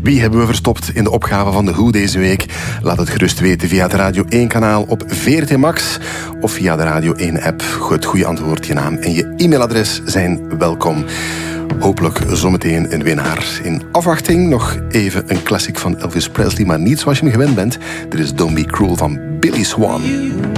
Wie hebben we verstopt in de opgave van de Who deze week? Laat het gerust weten via het Radio 1-kanaal op VRT Max of via de Radio 1-app. Het goede antwoord, je naam en je e-mailadres zijn welkom. Hopelijk zometeen een winnaar. In afwachting nog even een classic van Elvis Presley, maar niet zoals je hem gewend bent. Dit is Don't Be Cruel van Billy Swan.